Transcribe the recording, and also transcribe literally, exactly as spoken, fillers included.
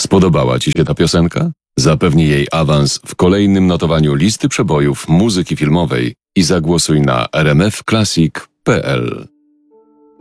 Spodobała Ci się ta piosenka? Zapewnij jej awans w kolejnym notowaniu listy przebojów muzyki filmowej i zagłosuj na r m f classic kropka p l.